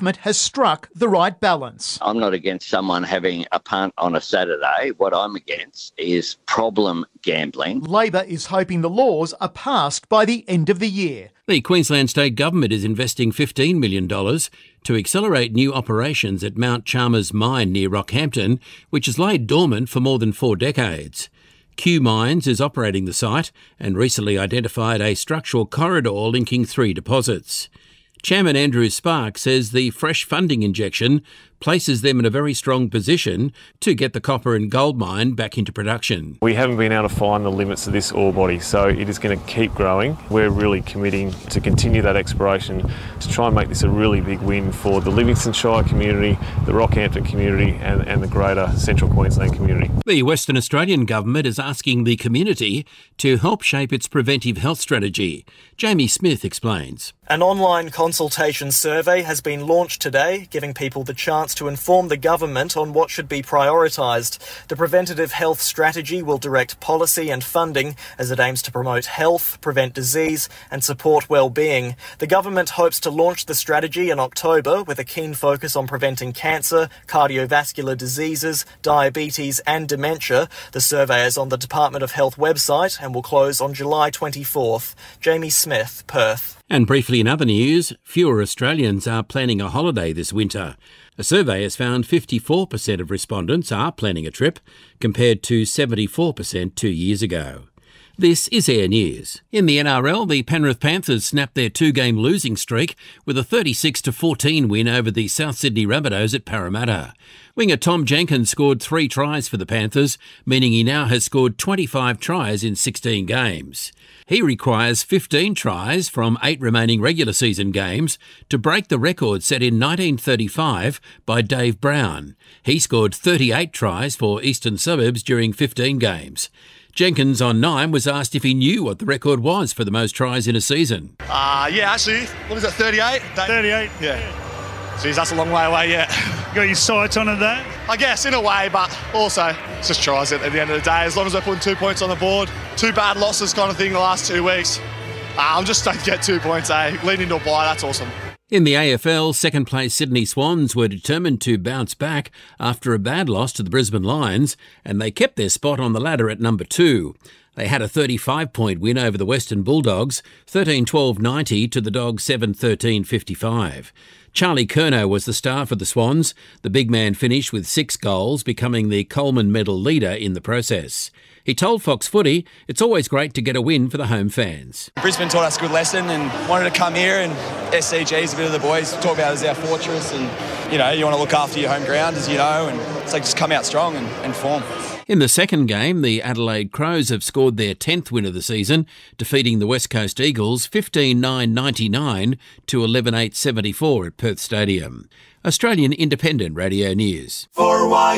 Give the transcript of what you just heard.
government has struck the right balance. I'm not against someone having a punt on a Saturday. What I'm against is problem gambling. Labor is hoping the laws are passed by the end of the year. The Queensland State Government is investing $15 million to accelerate new operations at Mount Chalmers Mine near Rockhampton, which has laid dormant for more than 4 decades. Q Mines is operating the site and recently identified a structural corridor linking 3 deposits. Chairman Andrew Spark says the fresh funding injection places them in a very strong position to get the copper and gold mine back into production. We haven't been able to find the limits of this ore body, so it is going to keep growing. We're really committing to continue that exploration to try and make this a really big win for the Livingston Shire community, the Rockhampton community and the greater Central Queensland community. The Western Australian Government is asking the community to help shape its preventive health strategy. Jamie Smith explains. An online consultation survey has been launched today, giving people the chance to inform the government on what should be prioritised. The preventative health strategy will direct policy and funding as it aims to promote health, prevent disease and support well-being. The government hopes to launch the strategy in October with a keen focus on preventing cancer, cardiovascular diseases, diabetes and dementia. The survey is on the Department of Health website and will close on July 24th. Jamie Smith, Perth. And briefly in other news, fewer Australians are planning a holiday this winter. A survey has found 54% of respondents are planning a trip, compared to 74% 2 years ago. This is Air News. In the NRL, the Penrith Panthers snapped their 2-game losing streak with a 36-14 win over the South Sydney Rabbitohs at Parramatta. Winger Tom Jenkins scored 3 tries for the Panthers, meaning he now has scored 25 tries in 16 games. He requires 15 tries from 8 remaining regular season games to break the record set in 1935 by Dave Brown. He scored 38 tries for Eastern Suburbs during 15 games. Jenkins on 9 was asked if he knew what the record was for the most tries in a season. Yeah, actually, what is that, 38? 38? Yeah. Geez, that's a long way away yet. Got your sights on it there? I guess, in a way, but also, it's just tries at the end of the day. As long as we're putting 2 points on the board, 2 bad losses kind of thing the last 2 weeks. I'm just stoked to get 2 points, leading to a bye, that's awesome. In the AFL, second-place Sydney Swans were determined to bounce back after a bad loss to the Brisbane Lions, and they kept their spot on the ladder at number 2. They had a 35-point win over the Western Bulldogs, 13-12-90 to the Dogs 7-13-55. Charlie Curnow was the star for the Swans. The big man finished with 6 goals, becoming the Coleman Medal leader in the process. He told Fox Footy, it's always great to get a win for the home fans. Brisbane taught us a good lesson and wanted to come here, and SCG's a bit of the boys talk about it as our fortress, and you want to look after your home ground, as you know, and it's like just come out strong and form. In the second game, the Adelaide Crows have scored their 10th win of the season, defeating the West Coast Eagles 15-9-99 to 11-8-74 at Perth Stadium. Australian Independent Radio News.